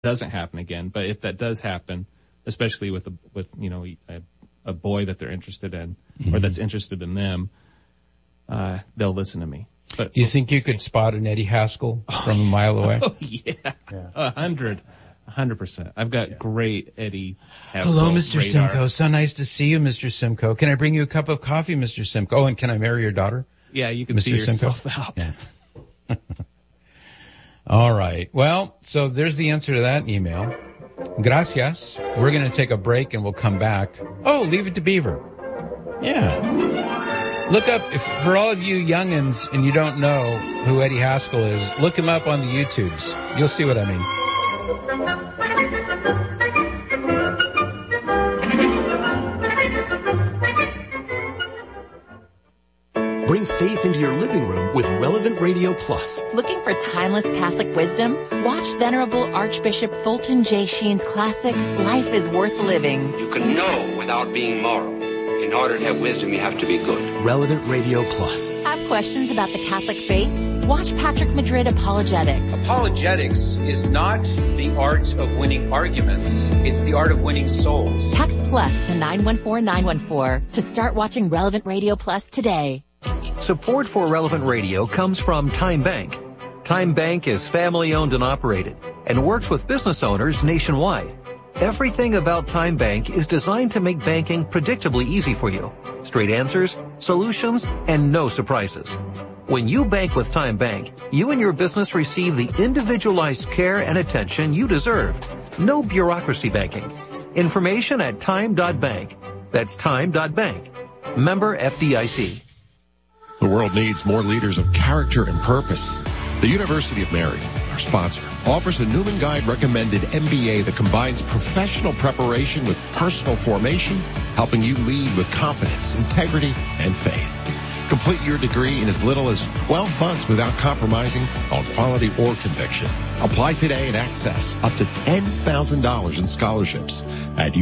doesn't happen again. But if that does happen, especially with a boy that they're interested in, or that's interested in them, they'll listen to me. But do you think you could spot an Eddie Haskell from a mile away? Oh, yeah. 100%. I've got great Eddie Haskell. Hello, Mr. radar. Simcoe. So nice to see you, Mr. Simcoe. Can I bring you a cup of coffee, Mr. Simcoe? Oh, and can I marry your daughter? Yeah, you can Mr. see yourself Simcoe? out. Yeah. All right. Well, so there's the answer to that email. Gracias. We're going to take a break and we'll come back. Oh, Leave It to Beaver. Yeah. Look up, for all of you youngins and you don't know who Eddie Haskell is, look him up on the YouTubes. You'll see what I mean. Bring faith into your living room with Relevant Radio Plus. Looking for timeless Catholic wisdom? Watch Venerable Archbishop Fulton J. Sheen's classic, Life is Worth Living. You can know without being moral. In order to have wisdom, you have to be good. Relevant Radio Plus. Have questions about the Catholic faith? Watch Patrick Madrid Apologetics. Apologetics is not the art of winning arguments. It's the art of winning souls. Text plus to 914-914 to start watching Relevant Radio Plus today. Support for Relevant Radio comes from Time Bank. Time Bank is family-owned and operated and works with business owners nationwide. Everything about Time Bank is designed to make banking predictably easy for you. Straight answers, solutions, and no surprises. When you bank with Time Bank, you and your business receive the individualized care and attention you deserve. No bureaucracy banking. Information at time.bank. That's time.bank. Member FDIC. The world needs more leaders of character and purpose. The University of Mary, our sponsor, offers a Newman Guide recommended MBA that combines professional preparation with personal formation, helping you lead with confidence, integrity, and faith. Complete your degree in as little as 12 months without compromising on quality or conviction. Apply today and access up to $10,000 in scholarships at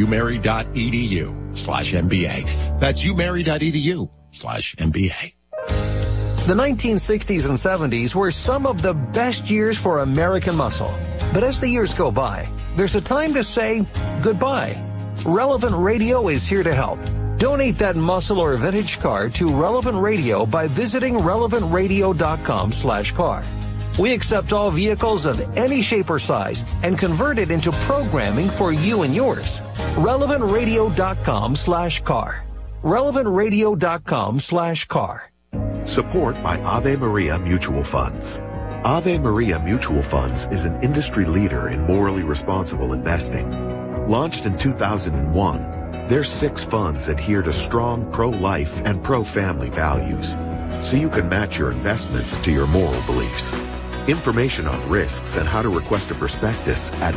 umary.edu/MBA. That's umary.edu/MBA. The 1960s and 70s were some of the best years for American muscle. But as the years go by, there's a time to say goodbye. Relevant Radio is here to help. Donate that muscle or vintage car to Relevant Radio by visiting relevantradio.com/car. We accept all vehicles of any shape or size and convert it into programming for you and yours. relevantradio.com/car. relevantradio.com/car. Support by Ave Maria Mutual Funds. Ave Maria Mutual Funds is an industry leader in morally responsible investing. Launched in 2001, their 6 funds adhere to strong pro-life and pro-family values, so you can match your investments to your moral beliefs. Information on risks and how to request a prospectus at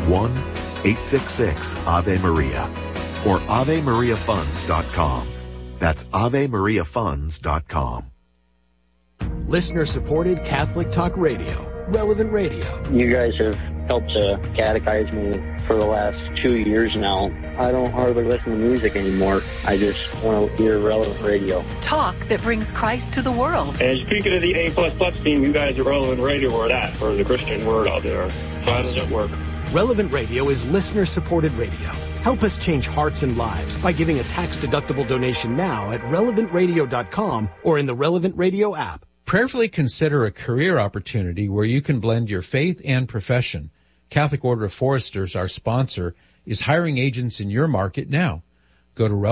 1-866-AVE-MARIA or AveMariaFunds.com. That's AveMariaFunds.com. Listener-supported Catholic Talk Radio, Relevant Radio. You guys have helped to catechize me for the last 2 years now. I don't hardly listen to music anymore. I just want to hear Relevant Radio. Talk that brings Christ to the world. And speaking of the A++ team, you guys are Relevant Radio or that, or the Christian word out there. How does it work? Relevant Radio is listener-supported radio. Help us change hearts and lives by giving a tax-deductible donation now at relevantradio.com or in the Relevant Radio app. Prayerfully consider a career opportunity where you can blend your faith and profession. Catholic Order of Foresters, our sponsor, is hiring agents in your market now. Go to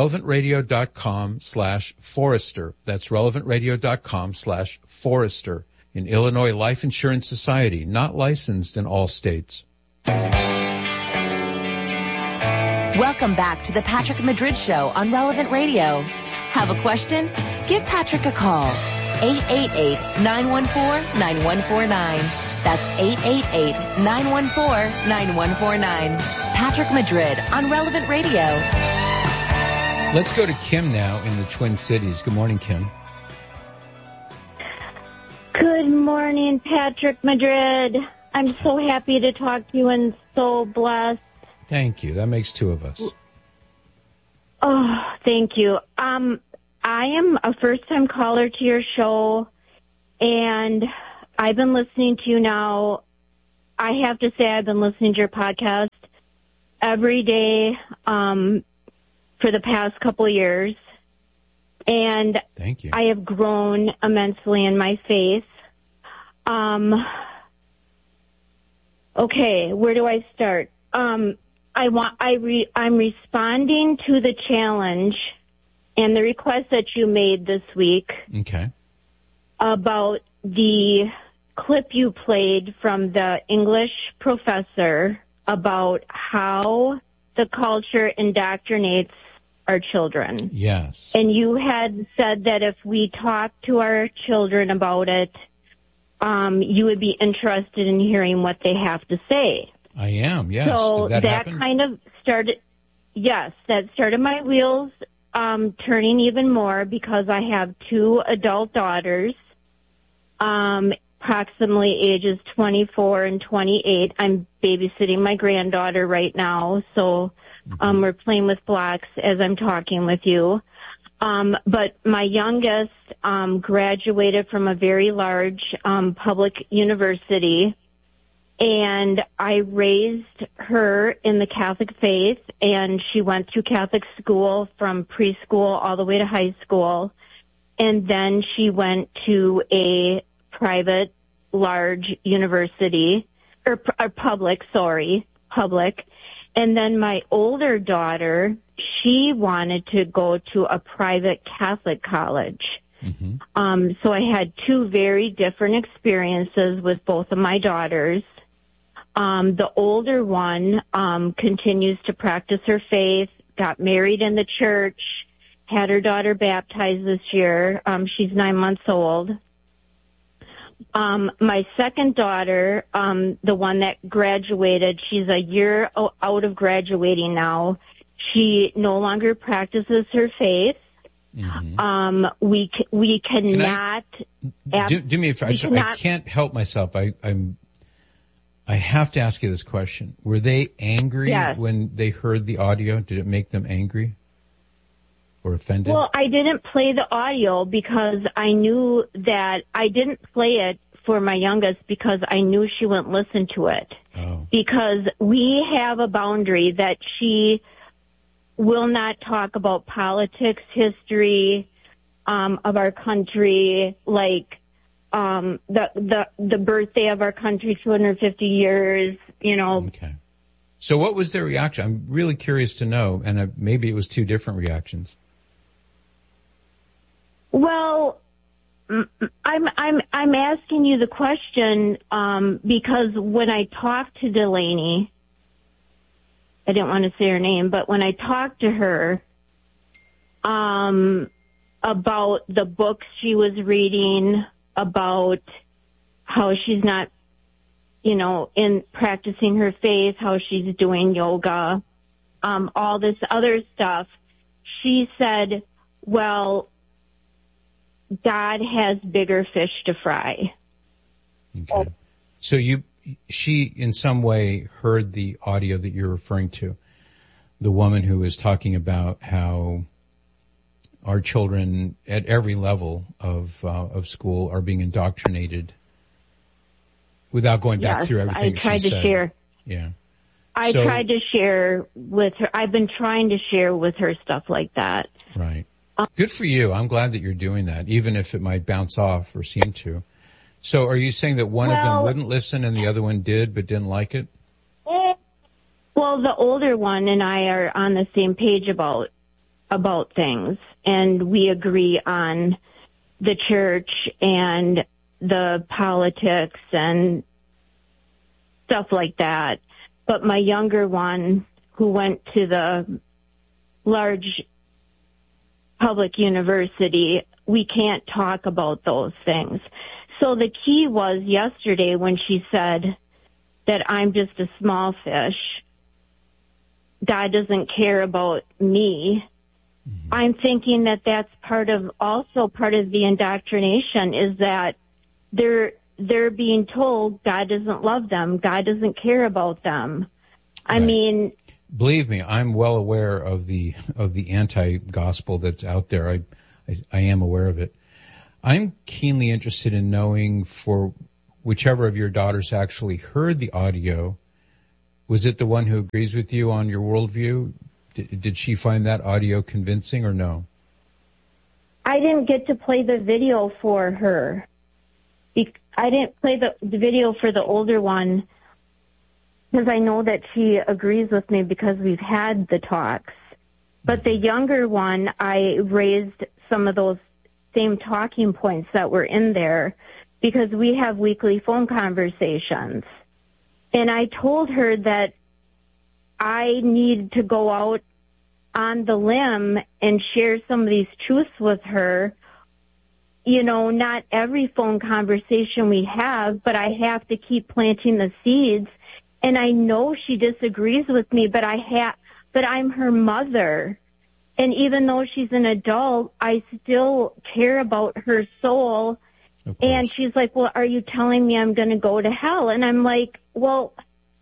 relevantradio.com/forester. That's relevantradio.com/forester. In Illinois Life Insurance Society, not licensed in all states. Welcome back to the Patrick Madrid Show on Relevant Radio. Have a question? Give Patrick a call. 888-914-9149. That's 888-914-9149. Patrick Madrid on Relevant Radio. Let's go to Kim now in the Twin Cities. Good morning, Kim. Good morning, Patrick Madrid. I'm so happy to talk to you and so blessed. Thank you. That makes 2 of us. Oh, thank you. I am a first-time caller to your show, and I've been listening to you now I have to say I've been listening to your podcast every day for the past couple of years. And thank you. I have grown immensely in my faith. Okay, where do I start? I'm responding to the challenge and the request that you made this week. Okay. About the clip you played from the English professor about how the culture indoctrinates our children. Yes. And you had said that if we talk to our children about it, you would be interested in hearing what they have to say. I am, yes. So Did that happen? kind of started, yes, that started my wheels turning even more because I have 2 adult daughters, approximately ages 24 and 28. I'm babysitting my granddaughter right now, so we're playing with blocks as I'm talking with you. But my youngest graduated from a very large public university, and I raised her in the Catholic faith, and she went through Catholic school from preschool all the way to high school, and then she went to a private large university, or public. And then my older daughter, she wanted to go to a private Catholic college. So I had 2 very different experiences with both of my daughters. The older one continues to practice her faith, got married in the church, had her daughter baptized this year. She's 9 months old. My second daughter, the one that graduated, she's a year out of graduating now. She no longer practices her faith. We cannot. Do me a favor. I can't help myself. I have to ask you this question. Were they angry when they heard the audio? Did it make them angry or offended? Well, I didn't play the audio because I knew that I didn't play it for my youngest because I knew she wouldn't listen to it. Because we have a boundary that she will not talk about politics, history of our country, like the birthday of our country, 250 years, you know. Okay. So what was their reaction? I'm really curious to know, and maybe it was 2 different reactions. Well, I'm asking you the question because when I talked to Delaney, I didn't want to say her name, but when I talked to her about the books she was reading, about how she's not, you know, in practicing her faith, how she's doing yoga, all this other stuff, she said, well, God has bigger fish to fry. Okay. So she in some way heard the audio that you're referring to, the woman who was talking about how our children at every level of school are being indoctrinated without going back through everything I tried she to said. share. Yeah. I tried to share with her. I've been trying to share with her stuff like that. Right. Good for you. I'm glad that you're doing that, even if it might bounce off or seem to. So are you saying that one of them wouldn't listen and the other one did but didn't like it? Well, the older one and I are on the same page about things, and we agree on the church and the politics and stuff like that. But my younger one, who went to the large public university, we can't talk about those things. So the key was yesterday when she said that I'm just a small fish, God doesn't care about me. I'm thinking that that's also part of the indoctrination, is that they're being told God doesn't love them, God doesn't care about them. I mean, believe me, I'm well aware of the anti-gospel that's out there. I am aware of it. I'm keenly interested in knowing for whichever of your daughters actually heard the audio, was it the one who agrees with you on your worldview? Did she find that audio convincing or no? I didn't get to play the video for her. I didn't play the video for the older one because I know that she agrees with me because we've had the talks. But the younger one, I raised some of those same talking points that were in there because we have weekly phone conversations. And I told her that I need to go out on the limb and share some of these truths with her. You know, not every phone conversation we have, but I have to keep planting the seeds. And I know she disagrees with me, but I'm her mother. And even though she's an adult, I still care about her soul. And she's like, well, are you telling me I'm going to go to hell? And I'm like, well,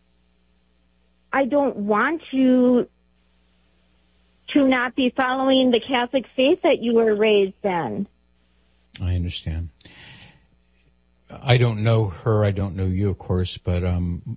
I don't want you to not be following the Catholic faith that you were raised in. I understand. I don't know her. I don't know you, of course, but I'm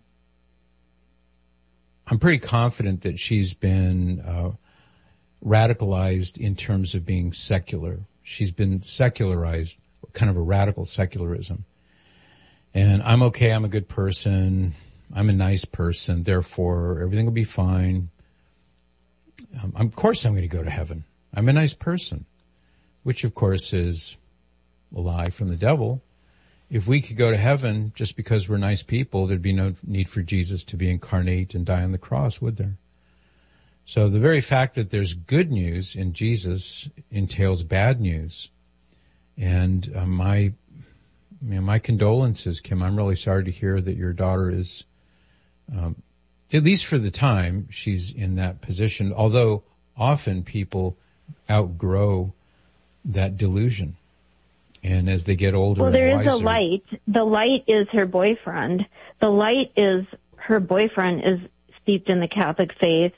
pretty confident that she's been radicalized in terms of being secular. She's been secularized, kind of a radical secularism. And I'm okay. I'm a good person. I'm a nice person. Therefore, everything will be fine. Of course I'm going to go to heaven. I'm a nice person, which of course is a lie from the devil. If we could go to heaven just because we're nice people, there'd be no need for Jesus to be incarnate and die on the cross, would there? So the very fact that there's good news in Jesus entails bad news. And my condolences, Kim. I'm really sorry to hear that your daughter is, at least for the time, she's in that position. Although often people outgrow that delusion. And as they get older and wiser. Well, there is a light. The light is her boyfriend. The light is her boyfriend is steeped in the Catholic faith.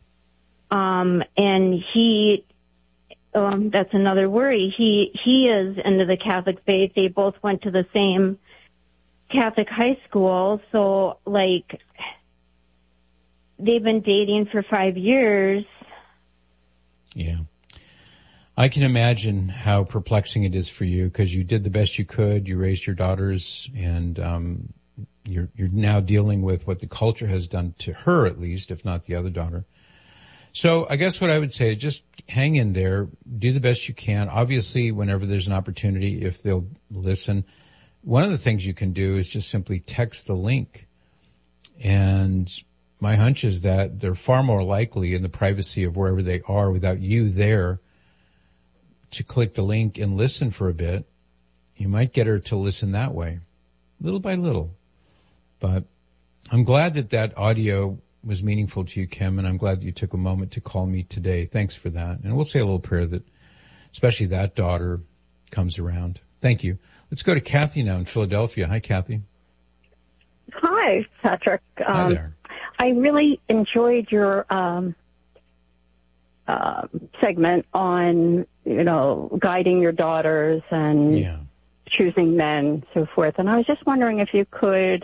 And he, that's another worry. He is into the Catholic faith. They both went to the same Catholic high school. So, like, they've been dating for 5 years. Yeah. I can imagine how perplexing it is for you because you did the best you could. You raised your daughters and, you're now dealing with what the culture has done to her, at least, if not the other daughter. So I guess what I would say is just hang in there, do the best you can. Obviously, whenever there's an opportunity, if they'll listen, one of the things you can do is just simply text the link. And my hunch is that they're far more likely in the privacy of wherever they are without you there to click the link and listen for a bit. You might get her to listen that way, little by little. But I'm glad that audio was meaningful to you, Kim, and I'm glad that you took a moment to call me today. Thanks for that. And we'll say a little prayer that especially that daughter comes around. Thank you. Let's go to Kathy now in Philadelphia. Hi, Kathy. Hi, Patrick. Hi there. I really enjoyed your segment on, guiding your daughters and choosing men, so forth. And I was just wondering if you could,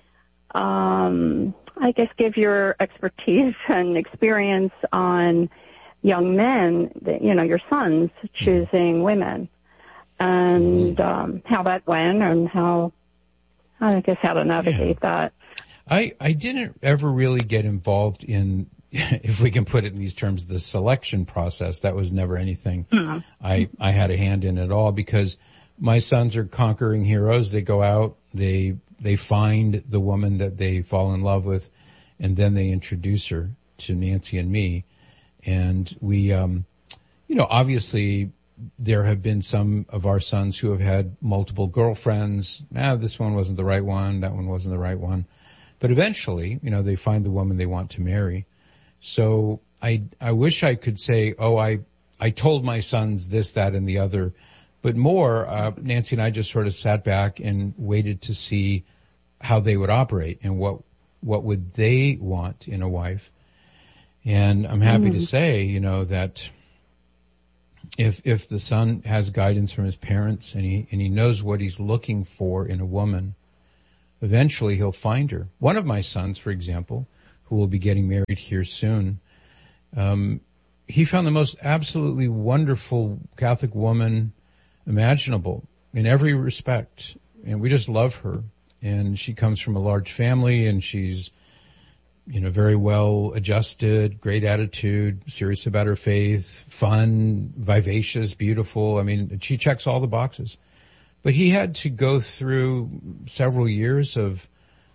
give your expertise and experience on young men, your sons choosing women, and how that went and how to navigate that. I didn't ever really get involved in, if we can put it in these terms, the selection process. That was never anything I had a hand in at all because my sons are conquering heroes. They go out, they find the woman that they fall in love with, and then they introduce her to Nancy and me. And we, obviously there have been some of our sons who have had multiple girlfriends. This one wasn't the right one. That one wasn't the right one. But eventually, they find the woman they want to marry. So I wish I could say, I told my sons this, that, and the other. But more, Nancy and I just sort of sat back and waited to see how they would operate and what would they want in a wife. And I'm happy to say, that if the son has guidance from his parents and he knows what he's looking for in a woman, eventually he'll find her. One of my sons, for example, who will be getting married here soon, he found the most absolutely wonderful Catholic woman imaginable in every respect. And we just love her. And she comes from a large family, and she's, very well adjusted, great attitude, serious about her faith, fun, vivacious, beautiful. I mean, she checks all the boxes. But he had to go through several years of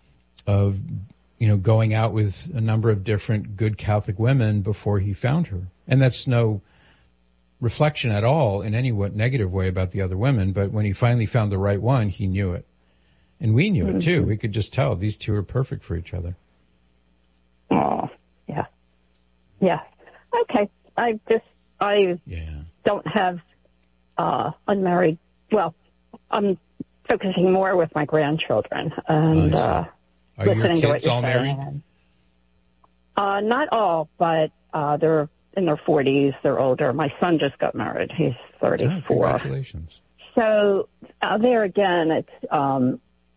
going out with a number of different good Catholic women before he found her. And that's no reflection at all in any negative way about the other women. But when he finally found the right one, he knew it. And we knew it too. We could just tell these two are perfect for each other. Oh, yeah. Yeah. Okay. I don't have, unmarried, well, I'm focusing more with my grandchildren and, are listening your to what kids you're all saying. married? Not all, but, they're in their 40s. They're older. My son just got married. He's 34. Oh, congratulations. So, there again, it's,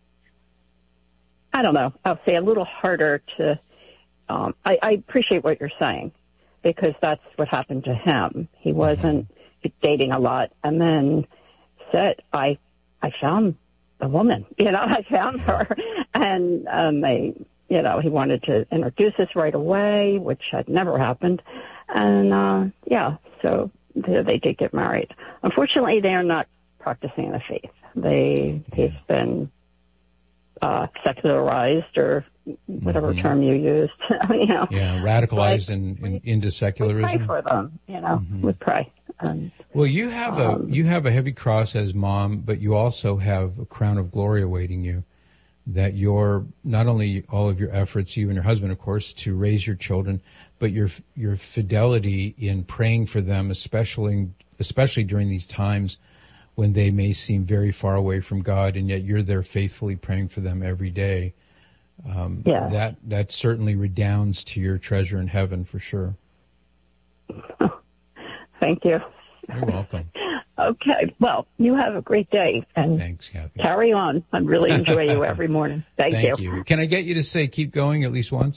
I don't know. I'll say a little harder to, I appreciate what you're saying because that's what happened to him. He wasn't dating a lot and then said, I found a woman, I found her and, he wanted to introduce us right away, which had never happened. And, so they did get married. Unfortunately, they are not practicing the faith. He's been, secularized or whatever term you used, Yeah, radicalized into secularism. We pray for them, we pray. Well, you have a heavy cross as mom, but you also have a crown of glory awaiting you. That you're not only all of your efforts, you and your husband, of course, to raise your children, but your fidelity in praying for them, especially during these times when they may seem very far away from God, and yet you're there faithfully praying for them every day. That certainly redounds to your treasure in heaven for sure. Thank you. You're welcome. Okay. Well, you have a great day. And thanks, Kathy. Carry on. I really enjoy you every morning. Thank you. Can I get you to say keep going at least once?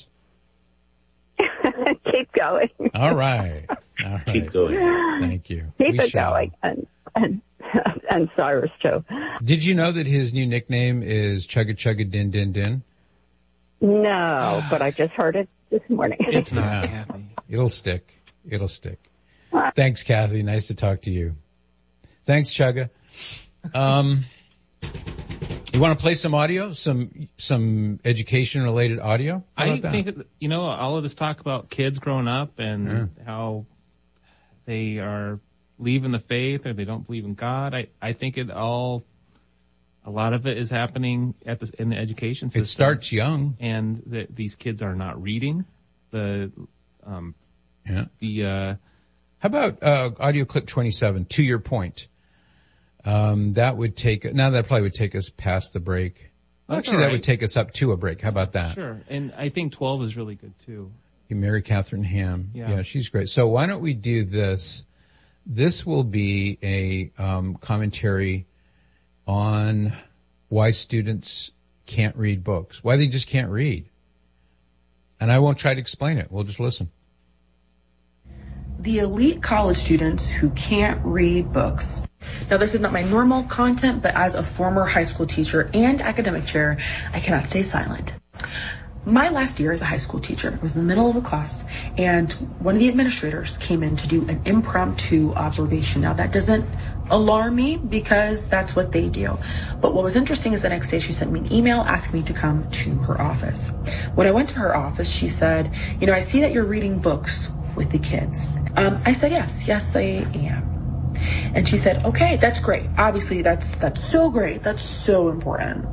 Keep going. All right. Keep going. Thank you. Keep it going. And Cyrus too. Did you know that his new nickname is Chugga Chugga Din Din Din? No, but I just heard it this morning. It's not, Kathy. It'll stick. Thanks, Kathy. Nice to talk to you. Thanks, Chugga. You want to play some audio, some education-related audio? I think, all of this talk about kids growing up and how they are leaving the faith or they don't believe in God. I think a lot of it is happening in the education system. It starts young. And these kids are not reading. How about audio clip 27, to your point? That probably would take us past the break. Actually, that would take us up to a break. How about that? Sure. And I think 12 is really good too. Mary Catherine Ham. Yeah, she's great. So why don't we do this? This will be a commentary on why students can't read books, why they just can't read. And I won't try to explain it. We'll just listen. The elite college students who can't read books. Now, this is not my normal content, but as a former high school teacher and academic chair, I cannot stay silent. My last year as a high school teacher, I was in the middle of a class, and one of the administrators came in to do an impromptu observation. Now, that doesn't alarm me because that's what they do. But what was interesting is the next day she sent me an email asking me to come to her office. When I went to her office, she said, I see that you're reading books with the kids. I said, yes, I am. And she said, okay, that's great. Obviously, that's so great. That's so important.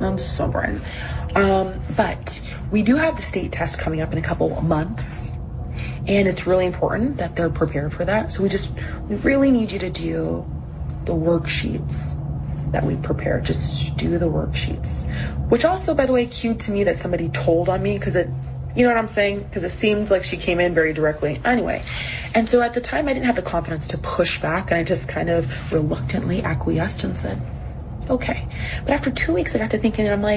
But we do have the state test coming up in a couple of months, and it's really important that they're prepared for that. So we really need you to do the worksheets that we prepared. Just do the worksheets, which also, by the way, cued to me that somebody told on me because you know what I'm saying? Because it seems like she came in very directly. Anyway, and so at the time I didn't have the confidence to push back, and I just kind of reluctantly acquiesced and said, okay. But after 2 weeks I got to thinking, and I'm like,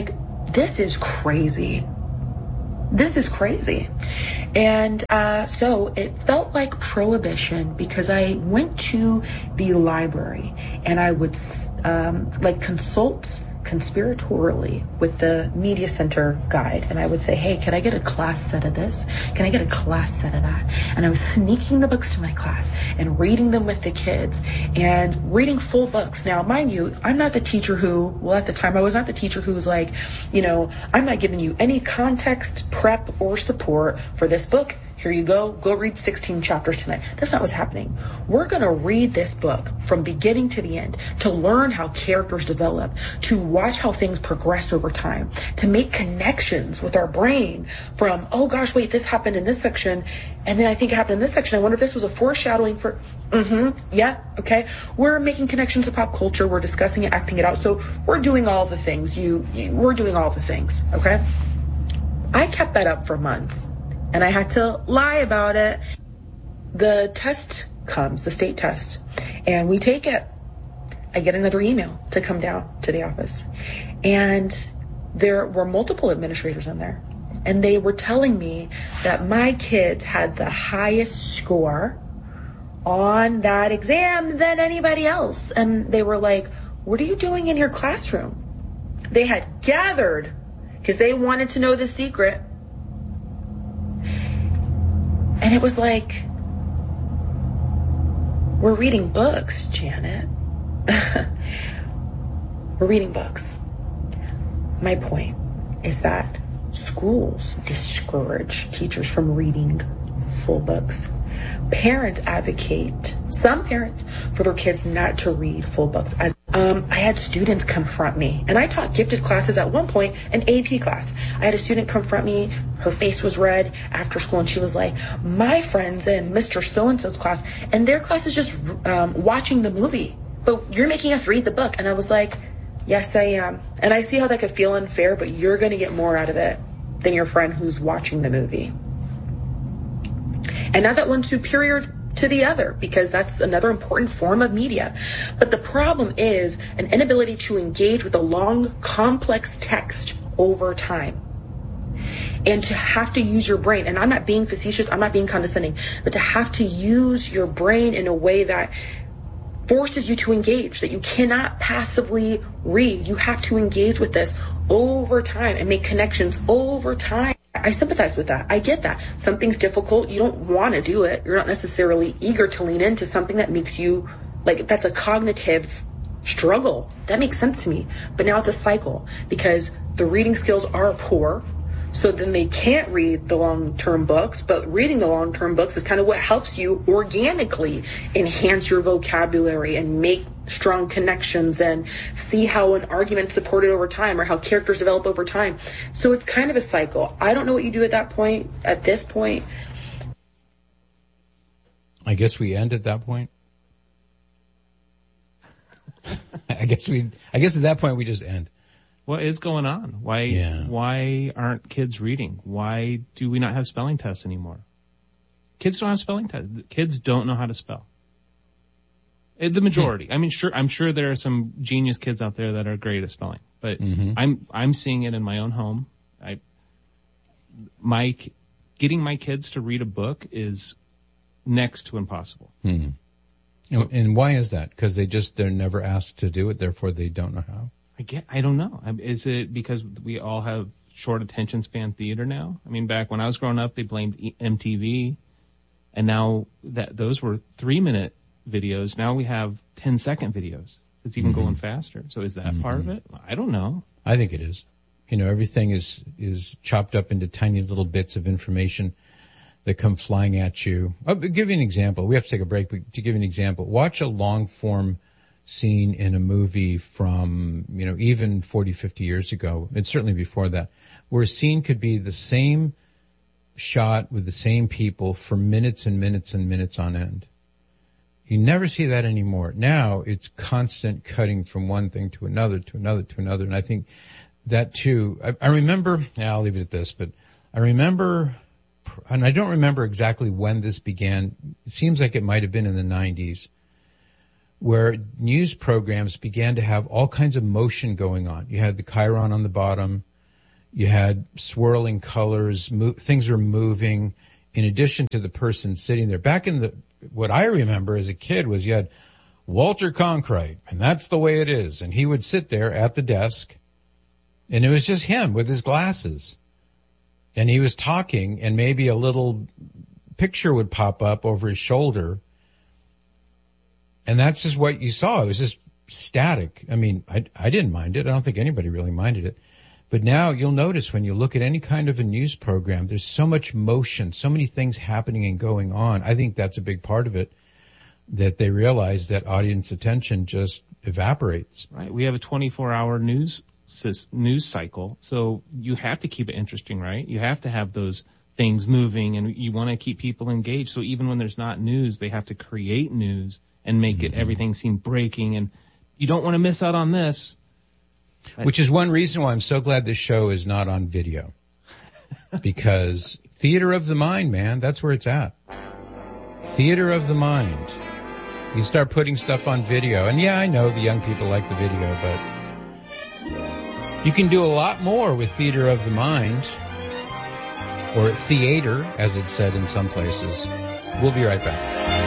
this is crazy. This is crazy. And so it felt like prohibition because I went to the library and I would consult conspiratorially with the media center guide, and I would say, hey, can I get a class set of this? Can I get a class set of that? And I was sneaking the books to my class and reading them with the kids and reading full books. Now, mind you, I'm not the teacher at the time I was not the teacher who was like, I'm not giving you any context, prep, or support for this book. Here you go read 16 chapters tonight. That's not what's happening. We're going to read this book from beginning to the end to learn how characters develop, to watch how things progress over time, to make connections with our brain from, oh gosh, wait, this happened in this section, and then I think it happened in this section. I wonder if this was a foreshadowing for, yeah, okay. We're making connections to pop culture. We're discussing it, acting it out. So we're doing all the things. We're doing all the things, okay? I kept that up for months. And I had to lie about it. The test comes, the state test, and we take it. I get another email to come down to the office. And there were multiple administrators in there. And they were telling me that my kids had the highest score on that exam than anybody else. And they were like, what are you doing in your classroom? They had gathered because they wanted to know the secret. And it was like, we're reading books, Janet. We're reading books. My point is that schools discourage teachers from reading full books. Parents advocate, some parents, for their kids not to read full books. I had students confront me, and I taught gifted classes at one point, an AP class. I had a student confront me, her face was red after school, and she was like, my friends in Mr. So-and-so's class, and their class is just watching the movie, but you're making us read the book. And I was like, yes, I am. And I see how that could feel unfair, but you're going to get more out of it than your friend who's watching the movie. And not that one's superior to the other, because that's another important form of media. But the problem is an inability to engage with a long, complex text over time. And to have to use your brain, and I'm not being facetious, I'm not being condescending, but to have to use your brain in a way that forces you to engage, that you cannot passively read. You have to engage with this over time and make connections over time. I sympathize with that. I get that. Something's difficult. You don't want to do it. You're not necessarily eager to lean into something that makes you, like, that's a cognitive struggle. That makes sense to me. But now it's a cycle because the reading skills are poor. So then they can't read the long-term books, but reading the long-term books is kind of what helps you organically enhance your vocabulary and make strong connections and see how an argument's supported over time or how characters develop over time. So it's kind of a cycle. I don't know what you do at this point. I guess we end at that point. I guess at that point we just end. What is going on? Why aren't kids reading? Why do we not have spelling tests anymore? Kids don't have spelling tests. Kids don't know how to spell. The majority. I mean, I'm sure there are some genius kids out there that are great at spelling, but I'm seeing it in my own home. Getting my kids to read a book is next to impossible. And why is that? Because they're never asked to do it, therefore they don't know how. I don't know. Is it because we all have short attention span theater now? I mean, back when I was growing up, they blamed MTV, and now that those were 3-minute videos, now we have 10-second videos. It's even going faster. So is that part of it? I don't know. I think it is. Everything is chopped up into tiny little bits of information that come flying at you. I'll give you an example. We have to take a break, but to give you an example, watch a long form scene in a movie from, even 40, 50 years ago, and certainly before that, where a scene could be the same shot with the same people for minutes and minutes and minutes on end. You never see that anymore. Now it's constant cutting from one thing to another, to another, to another. And I think that too, I remember, I'll leave it at this, but I remember, and I don't remember exactly when this began. It seems like it might have been in the 90s. Where news programs began to have all kinds of motion going on. You had the chyron on the bottom, You had swirling colors, things were moving in addition to the person sitting there. Back in what I remember as a kid was you had Walter Cronkite, and that's the way it is. And he would sit there at the desk, and it was just him with his glasses. And he was talking, and maybe a little picture would pop up over his shoulder. And that's just what you saw. It was just static. I mean, I didn't mind it. I don't think anybody really minded it. But now you'll notice when you look at any kind of a news program, there's so much motion, so many things happening and going on. I think that's a big part of it, that they realize that audience attention just evaporates. Right. We have a 24-hour news cycle, so you have to keep it interesting, right? You have to have those things moving, and you want to keep people engaged. So even when there's not news, they have to create news and make it everything seem breaking, and you don't want to miss out on this. Which is one reason why I'm so glad this show is not on video. Because theater of the mind, man, that's where it's at. Theater of the mind. You start putting stuff on video, and yeah, I know the young people like the video, but you can do a lot more with theater of the mind, or theater, as it's said in some places. We'll be right back.